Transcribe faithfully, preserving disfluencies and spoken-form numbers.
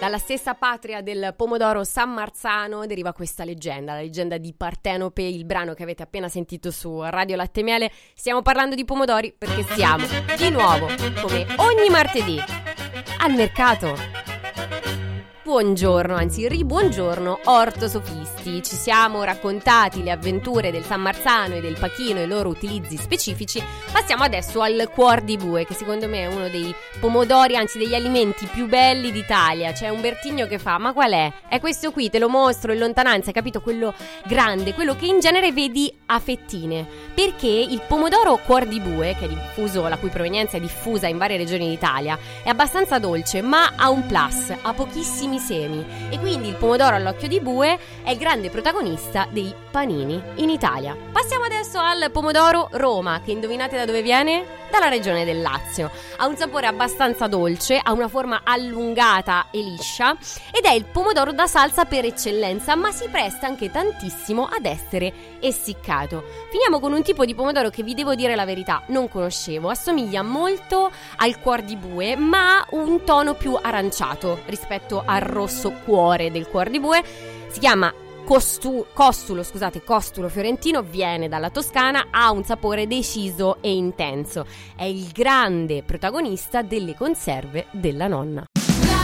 Dalla stessa patria del pomodoro San Marzano deriva questa leggenda, la leggenda di Partenope, il brano che avete appena sentito su Radio Latte Miele. Stiamo parlando di pomodori perché siamo di nuovo, come ogni martedì, al mercato. Buongiorno, anzi ribuongiorno ortosofisti. Ci siamo raccontati le avventure del San Marzano e del pachino e i loro utilizzi specifici. Passiamo adesso al cuor di bue, che secondo me è uno dei pomodori, anzi degli alimenti più belli d'Italia. C'è Umbertigno che fa: ma qual è? È questo qui, te lo mostro in lontananza, hai capito? Quello grande, quello che in genere vedi a fettine. Perché il pomodoro cuor di bue, che è diffuso, la cui provenienza è diffusa in varie regioni d'Italia, è abbastanza dolce, ma ha un plus, ha pochissimi semi, e quindi il pomodoro all'occhio di bue è il grande protagonista dei panini in Italia. Passiamo adesso al pomodoro Roma, che indovinate da dove viene? Dalla regione del Lazio. Ha un sapore abbastanza dolce, ha una forma allungata e liscia ed è il pomodoro da salsa per eccellenza, ma si presta anche tantissimo ad essere essiccato. Finiamo con un tipo di pomodoro che, vi devo dire la verità, non conoscevo. Assomiglia molto al cuor di bue, ma ha un tono più aranciato rispetto al rosso cuore del cuor di bue. Si chiama costu- costulo, scusate, costulo fiorentino, viene dalla Toscana, ha un sapore deciso e intenso. È il grande protagonista delle conserve della nonna.